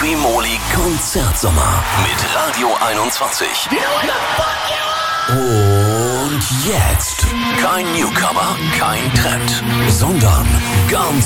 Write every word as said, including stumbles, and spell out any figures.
Trimoli Konzertsommer mit Radio einundzwanzig. Und jetzt kein Newcomer, kein Trend, sondern ganz